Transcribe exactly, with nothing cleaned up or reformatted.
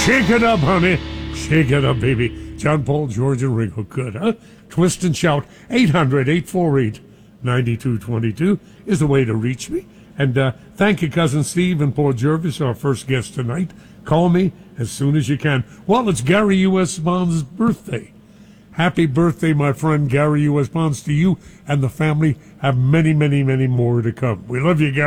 Shake it up, honey. Shake it up, baby. John Paul, George, and Ringo. Good, huh? Twist and shout. eight hundred, eight four eight, nine two two two is the way to reach me. And uh, thank you, Cousin Steve and Paul Jervis, our first guest tonight. Call me as soon as you can. Well, it's Gary U S. Bond's birthday. Happy birthday, my friend Gary U S. Bonds, to you and the family. Have many, many, many more to come. We love you, Gary.